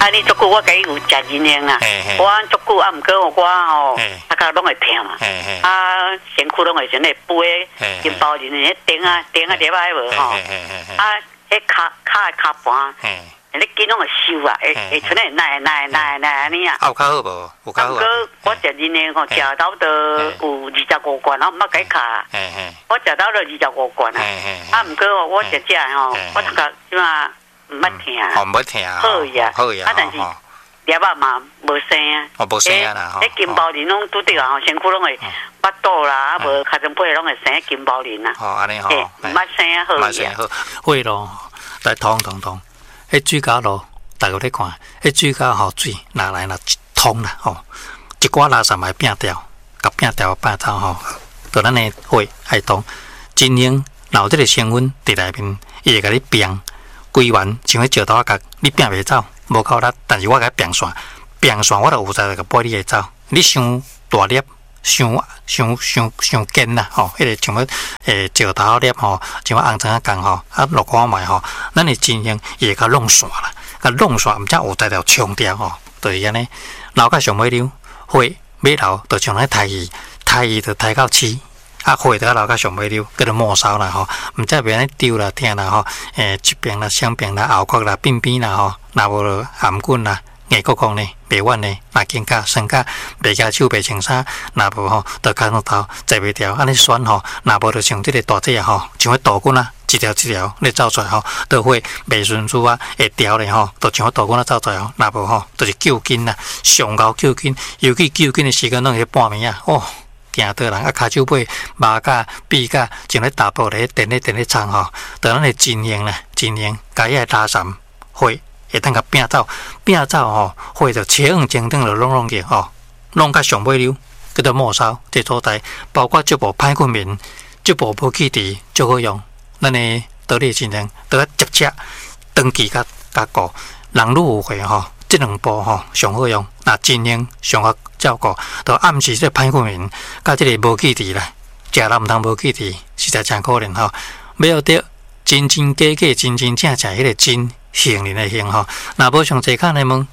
啊，你足久我给伊有食人参啊，我足久啊，毋过我吼，啊，脚拢会痛嘛，啊，身躯拢会像那背金包人迄顶啊碟啊无吼，啊，迄骹的骹盘，你筋拢会收啊，会像那奶安尼啊。 有较好无？有较好。 我食人参吼，食到都有25罐，我毋捌解卡，我食到了25罐啊，啊，毋过我食吼，我头壳即嘛。毋捌听， 毋捌听， 好呀， 好呀， 啊，但是粒仔嘛无声啊， 无声啊啦， 迄金包人拢拄着啊，身躯拢会巴肚啦，啊无脚前背拢会生金包人啊， 安尼吼， 毋捌声啊，好呀， 会咯，来通，迄水沟咯，大家咧看，迄水沟吼水拿来啦通啦吼，一寡垃圾来摒掉，甲摒掉摆走吼，就咱诶血爱通，真香，有即个成分伫内面，伊会甲你变。规丸像迄石头啊，甲你拼袂走，无够力，但是我甲拼线，我就有在甲背你会走。你伤大粒，伤坚啦，吼，迄个像要石头粒吼，像红橙啊共吼，啊落看卖吼，咱的真香伊会甲弄线啦，甲弄线，毋则有在条冲掉吼，就是安尼。留甲上尾溜，血尾流，就像咱抬鱼就抬到起。啊，血得留到上尾溜，叫做末梢啦吼，毋则别安尼丢啦、疼啦吼，疾病啦、伤病啦、后壳啦、便秘啦吼，若无就颔棍啦、牙骨讲呢、袂稳呢，若肩胛、身胛袂夹手、袂穿衫，若无吼，就脚骨头坐袂调，安尼酸吼，若无就像即个大隻啊吼，像迄导管啊，一条咧走出来吼，都会袂顺序啊，会调咧吼，就像导管啊走出来吼，若无吼，就是救筋啦，上高救筋，尤其救筋的时间拢是半暝啊，哦。行倒人啊，骹手背、马甲、臂甲，像咧打步咧，电咧冲吼，就咱的真香啦，真香，家己拉散血，会当甲拼走吼，血就切黄精灯就弄去吼，弄到上尾溜，叫做末梢这所在，包括这部歹困眠，这部无气治就好用，咱的道理真香，都要直接长期甲顾，人愈有血吼。这两步吼上好用，那真香上好照顾，就暗时这歹困眠，甲这个无气治啦，食了毋通无气治，实在真可怜吼。要得真真假假、真真正正迄个真杏仁的杏吼，若无上济看来问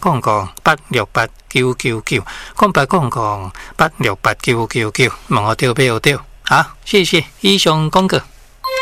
0800868999，0800868999，问我对不对？好，谢谢以上广告。